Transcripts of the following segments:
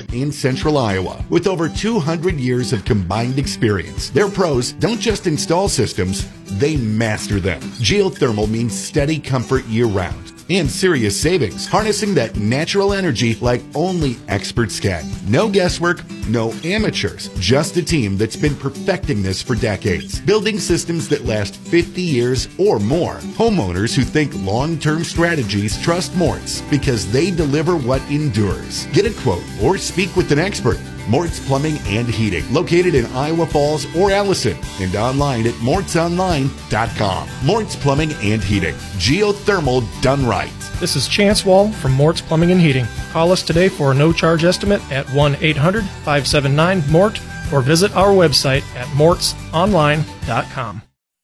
in central Iowa. With over 200 years of combined experience, their pros don't just install systems, they master them. Geothermal means steady comfort year-round and serious savings, harnessing that natural energy like only experts can. No guesswork, no amateurs, just a team that's been perfecting this for decades, building systems that last 50 years or more. Homeowners who think long-term strategies trust Mort's because they deliver what endures. Get a quote or speak with an expert. Mort's Plumbing and Heating, located in Iowa Falls or Allison, and online at mortsonline.com. Mort's Plumbing and Heating, geothermal done right. This is Chance Wall from Mort's Plumbing and Heating. Call us today for a no-charge estimate at 1-800-579-MORT or visit our website at mortsonline.com.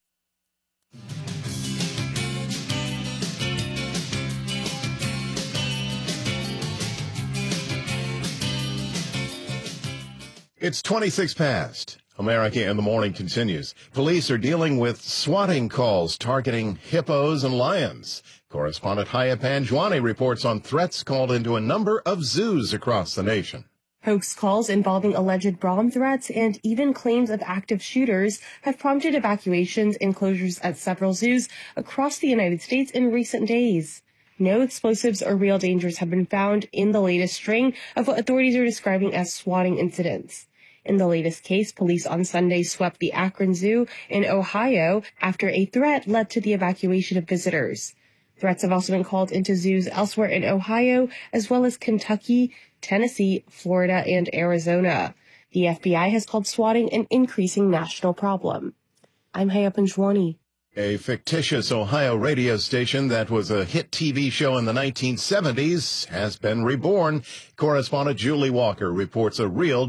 It's 26 past. America in the Morning continues. Police are dealing with swatting calls targeting hippos and lions. Correspondent Haya Panjwani reports on threats called into a number of zoos across the nation. Hoax calls involving alleged bomb threats and even claims of active shooters have prompted evacuations and closures at several zoos across the United States in recent days. No explosives or real dangers have been found in the latest string of what authorities are describing as swatting incidents. In the latest case, police on Sunday swept the Akron Zoo in Ohio after a threat led to the evacuation of visitors. Threats have also been called into zoos elsewhere in Ohio, as well as Kentucky, Tennessee, Florida, and Arizona. The FBI has called swatting an increasing national problem. I'm Haya Panjwani. A fictitious Ohio radio station that was a hit TV show in the 1970s has been reborn. Correspondent Julie Walker reports a real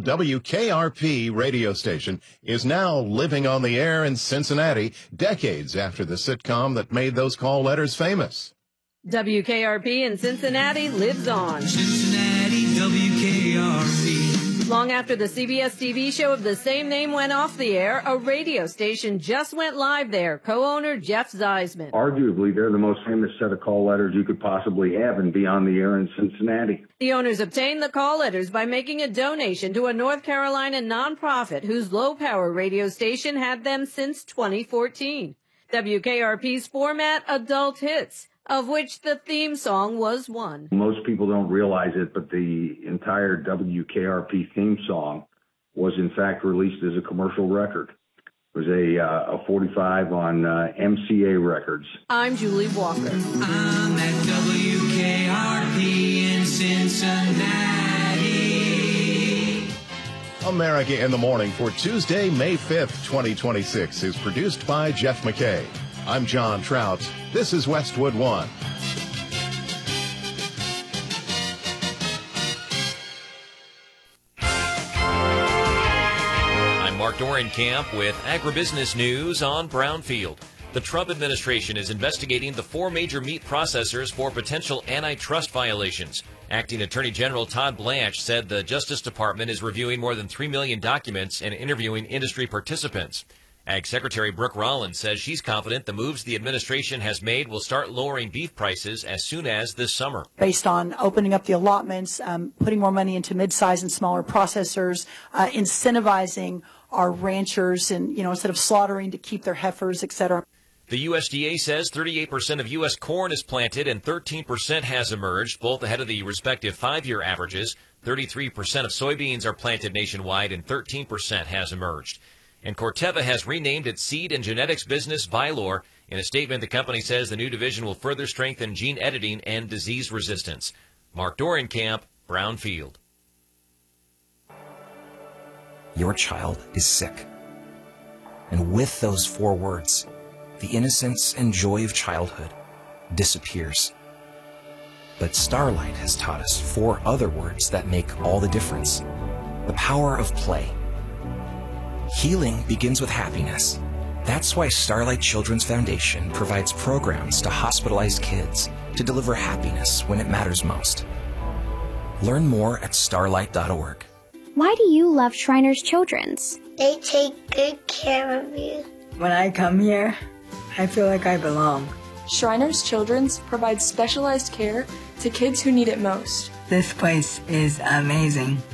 WKRP radio station is now living on the air in Cincinnati, decades after the sitcom that made those call letters famous. WKRP in Cincinnati lives on. Cincinnati, WKRP. Long after the CBS TV show of the same name went off the air, a radio station just went live there. Co-owner Jeff Zeisman. Arguably, they're the most famous set of call letters you could possibly have and be on the air in Cincinnati. The owners obtained the call letters by making a donation to a North Carolina nonprofit whose low-power radio station had them since 2014. WKRP's format, adult hits, of which the theme song was one. Most people don't realize it, but the entire WKRP theme song was in fact released as a commercial record. It was a 45 on MCA Records. I'm Julie Walker. I'm at WKRP in Cincinnati. America in the Morning for Tuesday, May 5th, 2026 is produced by Jeff McKay. I'm John Trout. This is Westwood One. I'm Mark Dorenkamp with Agribusiness News on Brownfield. The Trump administration is investigating the 4 major meat processors for potential antitrust violations. Acting Attorney General Todd Blanche said the Justice Department is reviewing more than 3 million documents and interviewing industry participants. Ag Secretary Brooke Rollins says she's confident the moves the administration has made will start lowering beef prices as soon as this summer. Based on opening up the allotments, putting more money into mid-size and smaller processors, incentivizing our ranchers and, instead of slaughtering to keep their heifers, et cetera. The USDA says 38% of U.S. corn is planted and 13% has emerged, both ahead of the respective 5-year averages. 33% of soybeans are planted nationwide and 13% has emerged. And Corteva has renamed its seed and genetics business Vylor. In a statement, the company says the new division will further strengthen gene editing and disease resistance. Mark Dorenkamp, Brownfield. Your child is sick. And with those 4 words, the innocence and joy of childhood disappears. But Starlight has taught us 4 other words that make all the difference. The power of play. Healing begins with happiness. That's why Starlight Children's Foundation provides programs to hospitalized kids to deliver happiness when it matters most. Learn more at starlight.org. Why do you love Shriners Children's? They take good care of you. When I come here, I feel like I belong. Shriners Children's provides specialized care to kids who need it most. This place is amazing.